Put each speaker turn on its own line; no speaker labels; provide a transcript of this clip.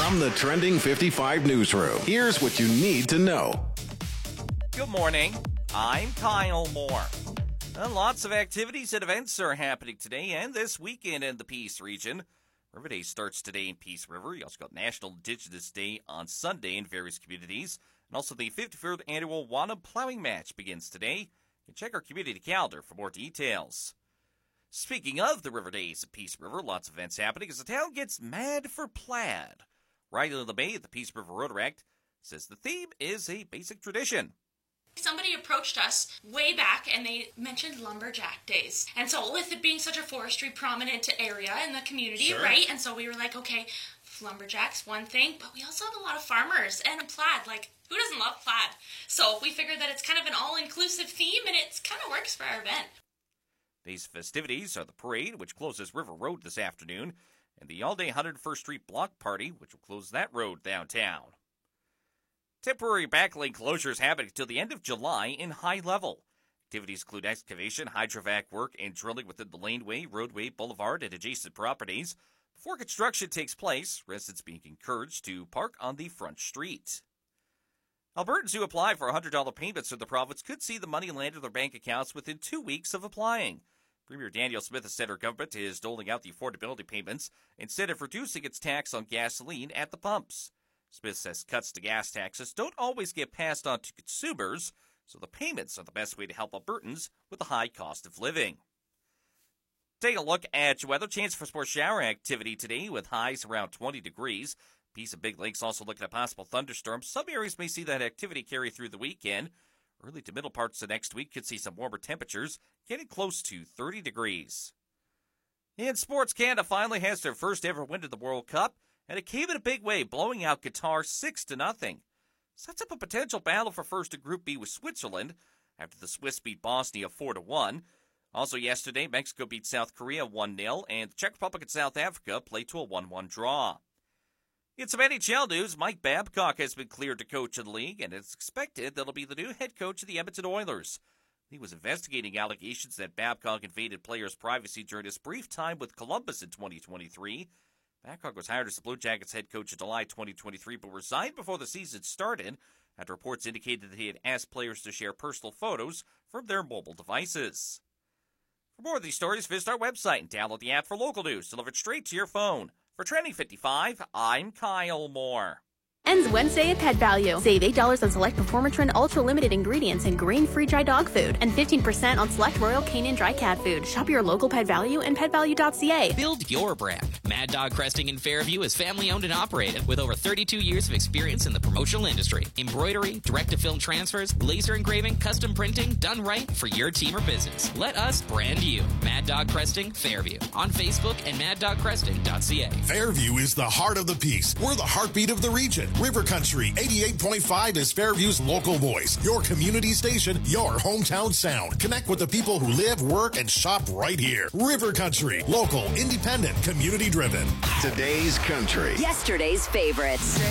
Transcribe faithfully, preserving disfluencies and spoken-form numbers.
From the Trending fifty-five newsroom, here's what you need to know.
Good morning. I'm Kyle Moore. Well, lots of activities and events are happening today and this weekend in the Peace region. River Day starts today in Peace River. You also got National Indigenous Day on Sunday in various communities. And also the fifty-third Annual Wanna Plowing Match begins today. You can check our community calendar for more details. Speaking of the River Days at Peace River, lots of events happening as the town gets mad for plaid. Riley LeMay at the Peace River Rotaract says the theme is a basic tradition.
Somebody approached us way back and they mentioned Lumberjack Days. And so with it being such a forestry prominent area in the community, sure. right? And so we were like, okay, lumberjacks, one thing, but we also have a lot of farmers and a plaid. Like, who doesn't love plaid? So we figured that it's kind of an all-inclusive theme and it kind of works for our event.
These festivities are the parade, which closes River Road this afternoon, and the all-day one hundred first Street Block Party, which will close that road downtown. Temporary backlane closures happen until the end of July in High Level. Activities include excavation, hydrovac work, and drilling within the laneway, roadway, boulevard, and adjacent properties. Before construction takes place, residents being encouraged to park on the front street. Albertans who apply for one hundred dollars payments in the province could see the money land in their bank accounts within two weeks of applying. Premier Daniel Smith has said her government is doling out the affordability payments instead of reducing its tax on gasoline at the pumps. Smith says cuts to gas taxes don't always get passed on to consumers, so the payments are the best way to help Albertans with the high cost of living. Take a look at your weather. Chance for more shower activity today with highs around twenty degrees. Peace and Big Lakes also looking at possible thunderstorms. Some areas may see that activity carry through the weekend. Early to middle parts of next week could see some warmer temperatures, getting close to thirty degrees. In sports, Canada finally has their first ever win at the World Cup, and it came in a big way, blowing out Qatar six to nothing. Sets up a potential battle for first in Group B with Switzerland after the Swiss beat Bosnia four to one. Also yesterday, Mexico beat South Korea one nil, and the Czech Republic and South Africa played to a one one draw. In some N H L news, Mike Babcock has been cleared to coach in the league, and it's expected that he'll be the new head coach of the Edmonton Oilers. He was investigating allegations that Babcock invaded players' privacy during his brief time with Columbus in twenty twenty-three. Babcock was hired as the Blue Jackets head coach in July twenty twenty-three, but resigned before the season started, after reports indicated that he had asked players to share personal photos from their mobile devices. For more of these stories, visit our website and download the app for local news delivered straight to your phone. For Trending fifty-five, I'm Kyle Moore.
Ends Wednesday at Pet Value. Save eight dollars on select Performatrin Ultra Limited ingredients and grain-free dry dog food, and fifteen percent on select Royal Canin dry cat food. Shop your local Pet Value and pet value dot c a.
Build your brand. Mad Dog Cresting in Fairview is family-owned and operated with over thirty-two years of experience in the promotional industry. Embroidery, direct-to-film transfers, laser engraving, custom printing, done right for your team or business. Let us brand you. Mad Dog Cresting, Fairview. On Facebook and mad dog cresting dot c a.
Fairview is the heart of the Peace. We're the heartbeat of the region. River Country eighty-eight point five is Fairview's local voice. Your community station, your hometown sound. Connect with the people who live, work, and shop right here. River Country, local, independent, community driven.
Today's country.
Yesterday's favorites.